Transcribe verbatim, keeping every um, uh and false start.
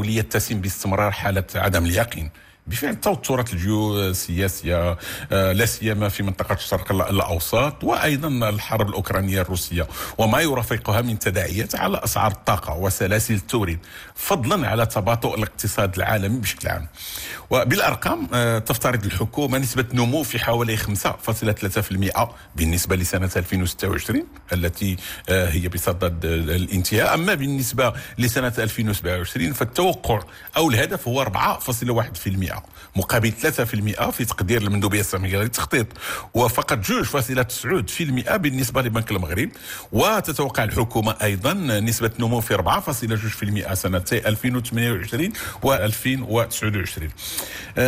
الدولية تتسم باستمرار حالة عدم اليقين بفعل التوترات الجيوسياسية لا سيما في منطقة الشرق الأوسط، وأيضا الحرب الأوكرانية الروسية وما يرافقها من تداعيات على أسعار الطاقة وسلاسل التوريد، فضلا على تباطؤ الاقتصاد العالمي بشكل عام. وبالأرقام تفترض الحكومة نسبة نمو في حوالي خمسة فاصلة ثلاثة بالمئة بالنسبة لسنة ألفين وستة وعشرين التي هي بصدد الانتهاء. أما بالنسبة لسنة ألفين وسبعة وعشرين فالتوقع أو الهدف هو أربعة فاصلة واحد بالمئة مقابل ثلاثة بالمئة في تقدير المندوبية السامية للتخطيط، وفقط جوج فاصلة تسعود بالمئة بالنسبة لبنك المغرب. وتتوقع الحكومة أيضا نسبة نمو في أربعة فاصلة جوج بالمئة سنتي ألفين وثمانية وعشرين و ألفين وتسعة وعشرين.